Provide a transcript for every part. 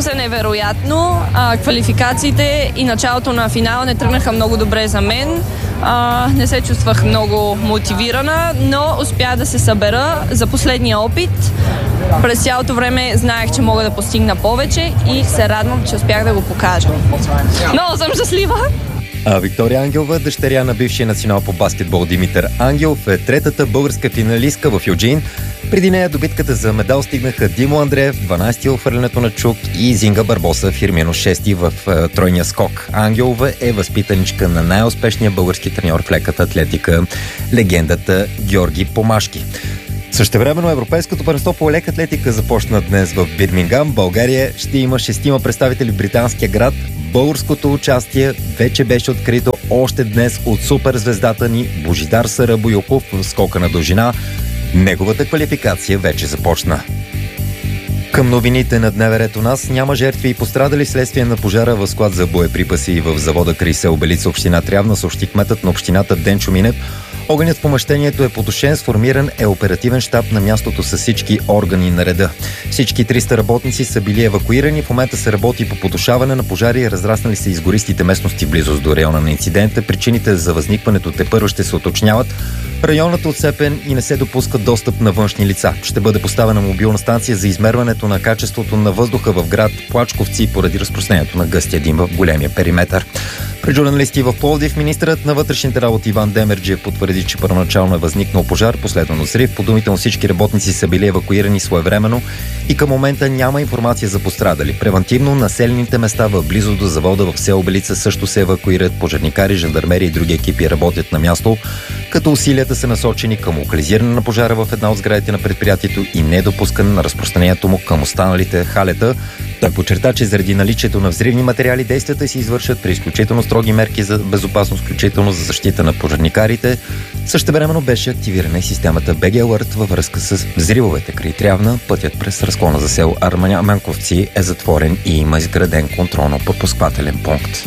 Чувствам се невероятно. Квалификациите и началото на финала не тръгнаха много добре за мен. Не се чувствах много мотивирана, но успях да се събера за последния опит. През цялото време знаех, че мога да постигна повече и се радвам, че успях да го покажа. Много съм щастлива! Виктория Ангелова, дъщеря на бившия национал по баскетбол Димитър Ангелов, е третата българска финалистка в Юджин. Преди нея до битката за медал стигнаха Димо Андреев, 12-ти в хвърлянето на чук, и Зинга Барбоса, Фирмино, 6-ти в тройния скок. Ангелова е възпитаничка на най-успешния български треньор в леката атлетика, легендата Георги Помашки. Същевременно Европейското първенство по лека атлетика започна днес в Бирмингам. България ще има 6 представители в британския град. Българското участие вече беше открито още днес от суперзвездата ни Божидар Сарабойуков в скока на дължина. Неговата квалификация вече започна. Към новините на дневен ред у нас: няма жертви и пострадали следствие на пожара в склад за боеприпаси в завода край село Белица, община Трявна, съобщи кметът на общината Денчо Минев. Огънят в помещението е потушен, сформиран е оперативен щаб на мястото с всички органи на реда. Всички 300 работници са били евакуирани. В момента се работи по потушаване на пожари, разраснали се изгористите местности в близост до района на инцидента. Причините за възникването тепърва ще се уточняват. Районът е отцепен и не се допуска достъп на външни лица. Ще бъде поставена мобилна станция за измерването на качеството на въздуха в град Плачковци поради разпространението на гъстия дим в големия периметър. Пред журналисти в Пловдив министърът на вътрешните работи Иван Демерджиев потвърди, че първоначално е възникнал пожар, последван от взрив. По думите му всички работници са били евакуирани своевременно и към момента няма информация за пострадали. Превантивно населените места в близо до завода в село Белица също се евакуират. Пожарникари, жандармери и други екипи работят на място, като усилията са насочени към локализиране на пожара в една от сградите на предприятието и недопускане на разпространението му към останалите халета. Той подчерта, че заради наличието на взривни материали действията се извършат при изключително строги мерки за безопасност, включително за защита на пожарникарите. Същевременно беше активирана и системата BG Alert във връзка с взривовете край Трявна. Пътят през разклона за село Арманковци е затворен и има изграден контролно-пропускателен пункт.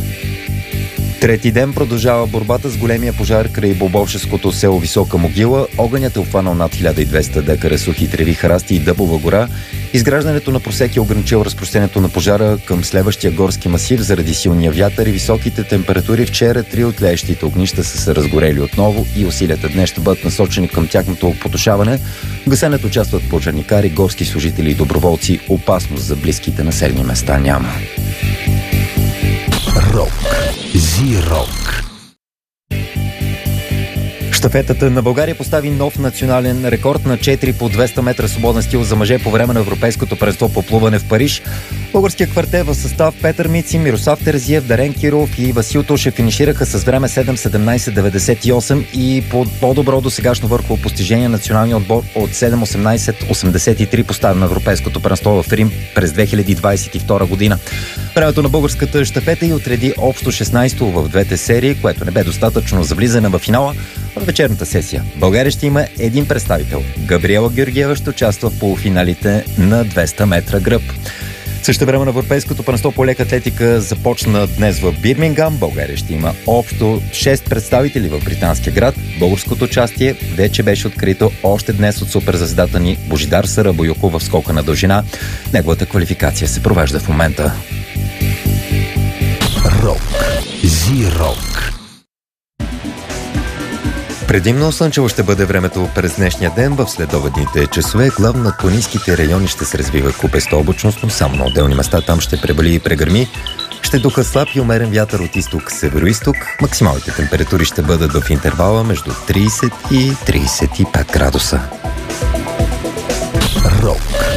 Трети ден продължава борбата с големия пожар край бобовшеското село Висока могила. Огънят е обхванал над 1200 декара сухи треви, храсти и дъбова гора. Изграждането на просеки е ограничил разпространението на пожара към следващия горски масив заради силния вятър и високите температури. Вчера 3 от тлеещите огнища са се разгорели отново и усилията днес ще бъдат насочени към тяхното потушаване. В гасенето участват пожарникари, горски служители и доброволци. Опасност за близките населени места няма. Рок. Зи-рок. Щафетата на България постави нов национален рекорд на 4 по 200 метра свободен стил за мъже по време на Европейското първенство по плуване в Париж. Българският квартет в състав Петър Мици, Мирослав Терзиев, Дарен Киров и Васил Тушев финишираха с време 7:17:98 и по по-добро досегашно върхово постижение националния отбор от 7:18:83 поставен на Европейското първенство в Рим през 2022 година. Времето на българската щафета и отреди общо 16-то в двете серии, което не бе достатъчно за влизане в финала. В вечерната сесия България ще има един представител. Габриела Георгиева ще участва в полуфиналите на 200 метра гръб. Също време на Европейското първенство по лека атлетика започна днес в Бирмингам. България ще има общо 6 представители в британския град. Българското участие вече беше открито още днес от суперзвездата ни Божидар Сарабойуков в скока на дължина. Неговата квалификация се провежда в момента. Рок. Зи-рок. Предимно слънчево ще бъде времето през днешния ден. В следобедните часове главно над планинските райони ще се развива купеста облачност, но само на отделни места там ще пребали и прегърми. Ще духа слаб и умерен вятър от изток-североизток. Максималните температури ще бъдат в интервала между 30 и 35 градуса. Рок.